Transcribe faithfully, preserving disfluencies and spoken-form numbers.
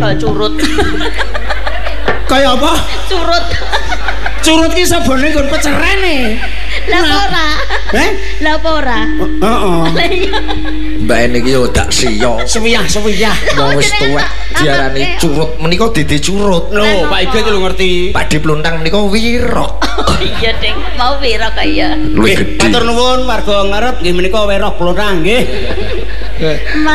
dodol curut. Kaya apa? Curut. Curut ki sabone nggon pecerene. Lah ora. Heh? Lah ora. Heeh. Lah iya. Mbak niki yo dak siyo. Suwiyah-suwiyah. Wong wis tuwek diarani curut menika didi curut. Lho, Pak Iga lho ngerti. Pak Di Pluntang menika wirok. Oh iya, Ding. Mau wirok kaya. Luwih gedhe. Matur nuwun warga ngarep nggih menika werok Pluntang nggih.